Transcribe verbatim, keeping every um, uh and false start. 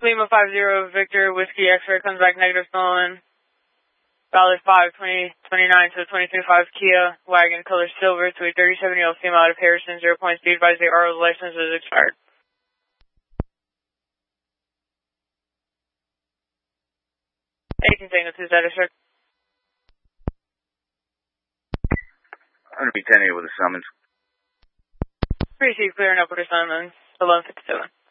Lima five zero Victor Whiskey X-ray comes back negative stolen. Valid five twenty twenty-nine to twenty twenty-five Kia wagon color silver to a thirty-seven year old female out of Harrison. Zero points. Be advised the R O license is expired. eighteen Tango two status check. I'm going to be ten eight with a summons. Receive clear and upward assignments. eleven fifty-seven.